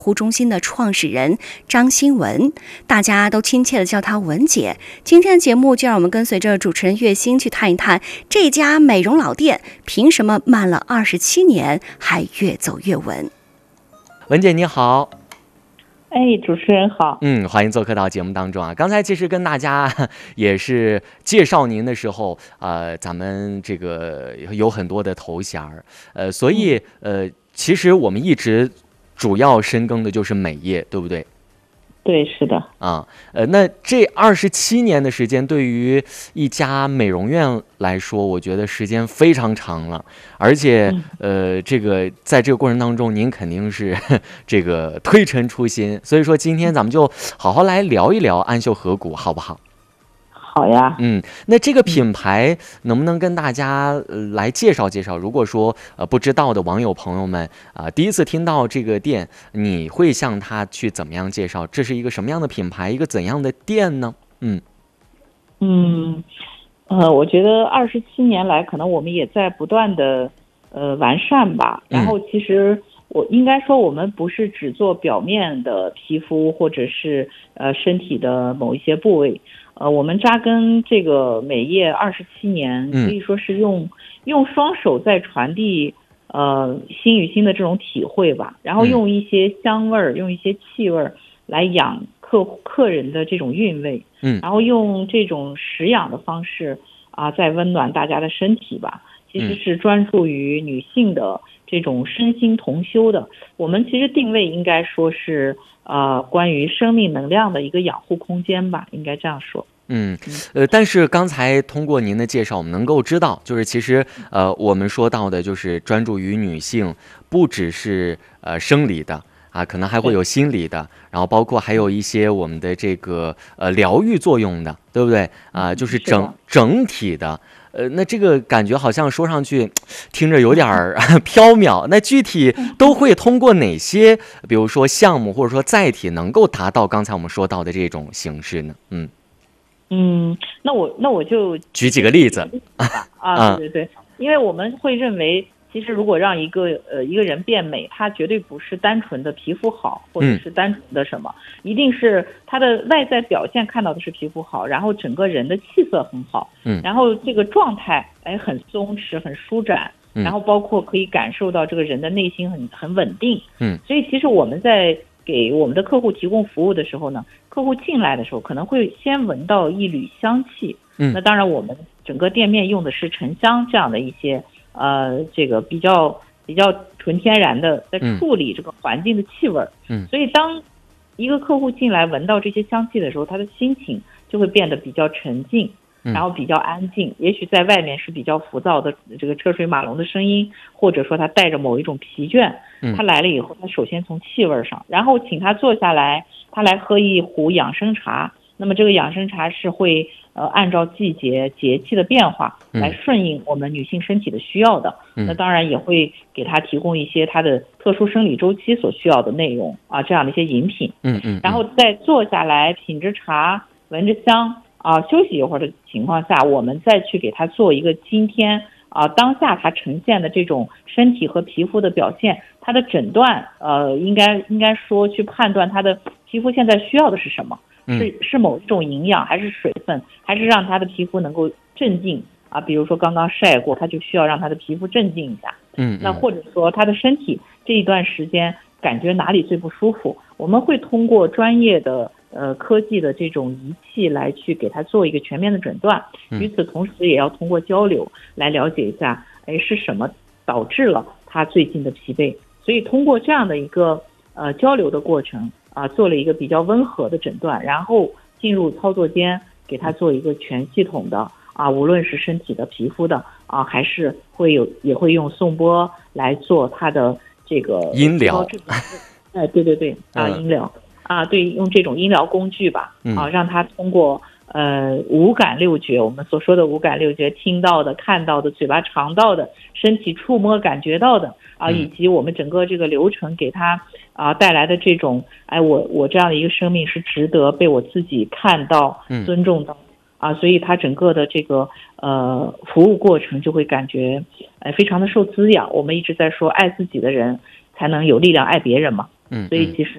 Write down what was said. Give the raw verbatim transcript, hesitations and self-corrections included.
护中心的创始人张新文，大家都亲切的叫她文姐。今天的节目就让我们跟随着主持人月星去探一探这家美容老店凭什么慢了二十七年还越走越稳。 文姐你好。 哎，主持人好。 嗯，欢迎做客到节目当中啊。刚才其实跟大家也是介绍您的时候，呃，咱们这个有很多的头衔儿，呃，所以呃，其实我们一直主要深耕的就是美业，对不对？ 对，是的。 啊，呃，那这二十七年的时间，对于一家美容院来说，我觉得时间非常长了，而且，呃，这个在这个过程当中，您肯定是这个推陈出新，所以说今天咱们就好好来聊一聊安秀合谷，好不好？ 好呀。 嗯，那这个品牌能不能跟大家、呃、来介绍介绍？如果说呃不知道的网友朋友们啊、呃，第一次听到这个店，你会向他去怎么样介绍？这是一个什么样的品牌，一个怎样的店呢？嗯嗯，呃，我觉得二十七年来，可能我们也在不断的呃完善吧。然后其实我应该说，我们不是只做表面的皮肤或者是呃身体的某一些部位。呃，我们扎根这个美业二十七年，可以说是用、嗯、用双手在传递呃心与心的这种体会吧，然后用一些香味儿、嗯、用一些气味来养客客人的这种韵味， 嗯， 然后用这种食养的方式啊、呃，在温暖大家的身体吧。其实是专注于女性的这种身心同修的。我们其实定位应该说是呃关于生命能量的一个养护空间吧，应该这样说。 嗯，呃，但是刚才通过您的介绍，我们能够知道，就是其实呃我们说到的就是专注于女性，不只是呃生理的啊，可能还会有心理的，然后包括还有一些我们的这个呃疗愈作用的，对不对啊？就是整整体的。呃，那这个感觉好像说上去听着有点儿缥缈，那具体都会通过哪些，比如说项目或者说载体，能够达到刚才我们说到的这种形式呢？嗯嗯，那我那我就举几个例子啊，对对对，因为我们会认为，其实如果让一个呃一个人变美，他绝对不是单纯的皮肤好，或者是单纯的什么，嗯、一定是他的外在表现看到的是皮肤好，然后整个人的气色很好， 嗯， 然后这个状态哎很松弛、很舒展， 嗯、 然后包括可以感受到这个人的内心很很稳定， 嗯， 所以其实我们在给我们的客户提供服务的时候呢，客户进来的时候可能会先闻到一缕香气， 嗯， 那当然我们整个店面用的是沉香这样的一些呃这个比较比较纯天然的在处理这个环境的气味， 嗯， 所以当一个客户进来闻到这些香气的时候，他的心情就会变得比较沉静，然后比较安静，也许在外面是比较浮躁的这个车水马龙的声音，或者说他带着某一种疲倦，他来了以后，他首先从气味上，然后请他坐下来，他来喝一壶养生茶。那么这个养生茶是会呃按照季节节气的变化来顺应我们女性身体的需要的，那当然也会给他提供一些他的特殊生理周期所需要的内容啊，这样的一些饮品， 嗯嗯， 然后再坐下来品着茶，闻着香。啊，休息一会儿的情况下，我们再去给他做一个今天啊当下他呈现的这种身体和皮肤的表现，他的诊断，呃，应该应该说去判断他的皮肤现在需要的是什么，是是某一种营养，还是水分，还是让他的皮肤能够镇静啊？比如说刚刚晒过，他就需要让他的皮肤镇静一下， 嗯， 那或者说他的身体这一段时间感觉哪里最不舒服，我们会通过专业的。呃，科技的这种仪器来去给他做一个全面的诊断，与此同时也要通过交流来了解一下，哎，是什么导致了他最近的疲惫？所以通过这样的一个呃交流的过程啊、呃，做了一个比较温和的诊断，然后进入操作间给他做一个全系统的啊，无论是身体的、皮肤的啊，还是会有也会用颂钵来做他的这个音疗， 哎，对对对啊，音疗。啊，对，用这种医疗工具吧，啊，让他通过呃五感六觉，我们所说的五感六觉，听到的、看到的、嘴巴尝到的、身体触摸感觉到的啊，以及我们整个这个流程给他啊带来的这种，哎，我我这样的一个生命是值得被我自己看到、尊重到啊，所以他整个的这个呃服务过程就会感觉哎非常的受滋养。我们一直在说，爱自己的人才能有力量爱别人嘛， 嗯， 所以其实